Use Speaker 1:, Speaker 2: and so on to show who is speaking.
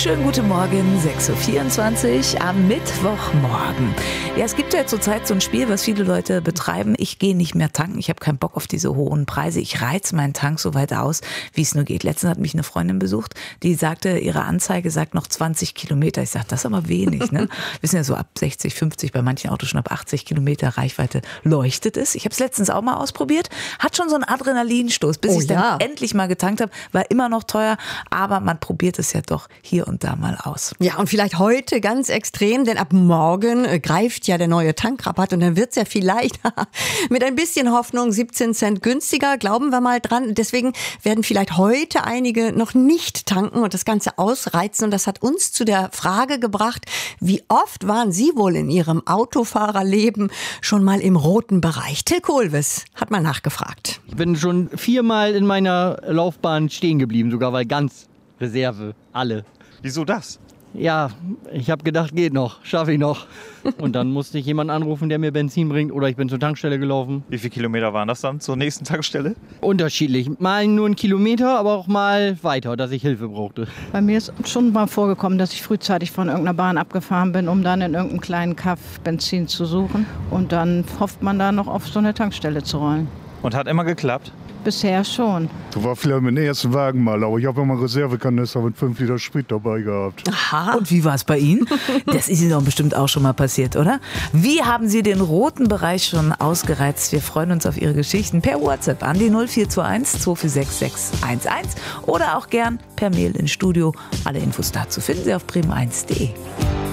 Speaker 1: Schönen guten Morgen, 6.24 Uhr am Mittwochmorgen. Ja, es gibt ja zurzeit so ein Spiel, was viele Leute betreiben. Ich gehe nicht mehr tanken, ich habe keinen Bock auf diese hohen Preise. Ich reize meinen Tank so weit aus, wie es nur geht. Letztens hat mich eine Freundin besucht, die sagte, ihre Anzeige sagt noch 20 Kilometer. Ich sage, das ist aber wenig. Ne? Wir sind ja so ab 60, 50, bei manchen Autos schon ab 80 Kilometer Reichweite leuchtet es. Ich habe es letztens auch mal ausprobiert. Hat schon so einen Adrenalinstoß, bis ich dann endlich mal getankt habe. War immer noch teuer, aber man probiert es ja doch hier und da mal aus.
Speaker 2: Ja, und vielleicht heute ganz extrem, denn ab morgen greift ja der neue Tankrabatt und dann wird es ja vielleicht mit ein bisschen Hoffnung 17 Cent günstiger, glauben wir mal dran. Deswegen werden vielleicht heute einige noch nicht tanken und das Ganze ausreizen. Und das hat uns zu der Frage gebracht, wie oft waren Sie wohl in Ihrem Autofahrerleben schon mal im roten Bereich? Till Kohlwiss hat mal nachgefragt.
Speaker 3: Ich bin schon 4-mal in meiner Laufbahn stehen geblieben, sogar weil ganz Reserve, alle.
Speaker 4: Wieso das?
Speaker 3: Ja, ich habe gedacht, geht noch, schaffe ich noch. Und dann musste ich jemanden anrufen, der mir Benzin bringt, oder ich bin zur Tankstelle gelaufen.
Speaker 4: Wie viele Kilometer waren das dann zur nächsten Tankstelle?
Speaker 3: Unterschiedlich. Mal nur 1 Kilometer, aber auch mal weiter, dass ich Hilfe brauchte.
Speaker 5: Bei mir ist schon mal vorgekommen, dass ich frühzeitig von irgendeiner Bahn abgefahren bin, um dann in irgendeinem kleinen Kaff Benzin zu suchen. Und dann hofft man da noch auf so eine Tankstelle zu rollen.
Speaker 4: Und hat immer geklappt?
Speaker 5: Bisher schon.
Speaker 6: Das war vielleicht mein erster Wagen mal, aber ich habe immer Reservekanister mit 5 Liter Sprit dabei gehabt.
Speaker 1: Aha. Und wie war es bei Ihnen? Das ist Ihnen doch bestimmt auch schon mal passiert, oder? Wie haben Sie den roten Bereich schon ausgereizt? Wir freuen uns auf Ihre Geschichten per WhatsApp an die 0421 246 611 oder auch gern per Mail ins Studio. Alle Infos dazu finden Sie auf bremen1.de.